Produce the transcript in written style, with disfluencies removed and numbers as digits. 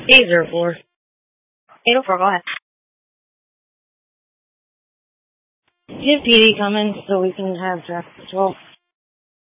804. 804, go ahead. Get PD coming so we can have traffic control.